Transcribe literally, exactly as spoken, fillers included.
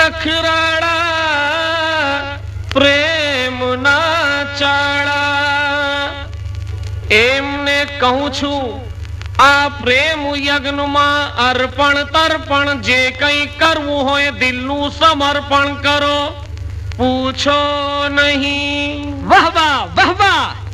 નખરાળા પ્રેમના ચાળા એમને કહું છું આ પ્રેમ યજ્ઞમાં અર્પણ તર્પણ જે કંઈ કરવું હોય દિલનું સમર્પણ કરો પૂછો નહીં. વાહ વાહ વાહ વાહ.